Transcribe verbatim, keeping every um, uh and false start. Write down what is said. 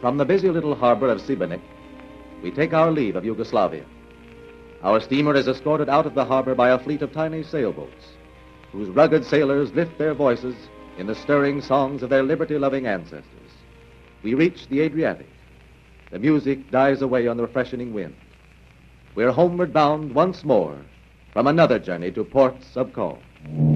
From the busy little harbor of Šibenik, we take our leave of Yugoslavia. Our steamer is escorted out of the harbor by a fleet of tiny sailboats, whose rugged sailors lift their voices in the stirring songs of their liberty-loving ancestors. We reach the Adriatic. The music dies away on the freshening wind. We're homeward bound once more from another journey to ports of call.